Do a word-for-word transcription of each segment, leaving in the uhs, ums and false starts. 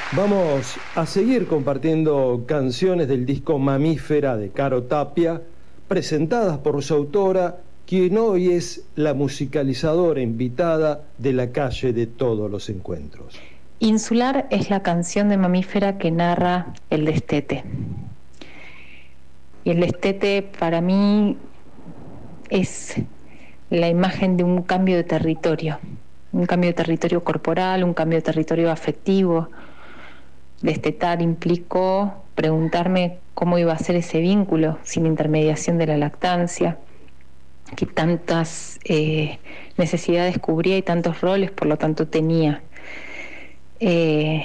Vamos a seguir compartiendo canciones del disco Mamífera de Caro Tapia, presentadas por su autora, quien hoy es la musicalizadora invitada de La Calle de Todos los Encuentros. Insular es la canción de Mamífera que narra el destete. Y el destete para mí es la imagen de un cambio de territorio, un cambio de territorio corporal, un cambio de territorio afectivo. Destetar implicó preguntarme cómo iba a ser ese vínculo sin intermediación de la lactancia, que tantas eh, necesidades cubría y tantos roles por lo tanto tenía. Eh,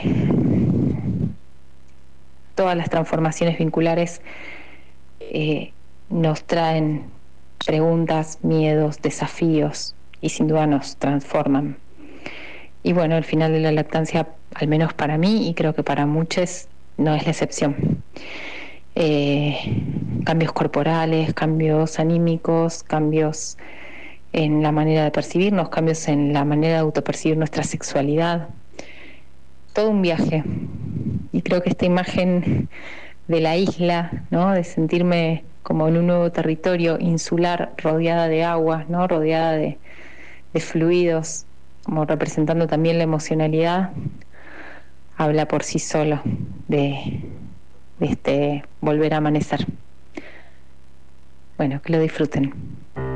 todas las transformaciones vinculares eh, nos traen preguntas, miedos, desafíos y sin duda nos transforman. Y bueno, el final de la lactancia, al menos para mí y creo que para muchos, no es la excepción. Eh, cambios corporales, cambios anímicos, cambios en la manera de percibirnos, cambios en la manera de autopercibir nuestra sexualidad. Todo un viaje. Y creo que esta imagen de la isla, ¿no? De sentirme como en un nuevo territorio insular, rodeada de agua, ¿no? Rodeada de, de fluidos, como representando también la emocionalidad, habla por sí solo de, de este volver a amanecer. Bueno, que lo disfruten.